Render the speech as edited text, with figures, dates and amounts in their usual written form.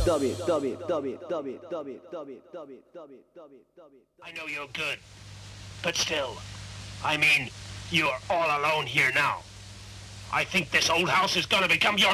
I know you're good, but still, I mean, you're all alone here now. I think this old house is gonna become your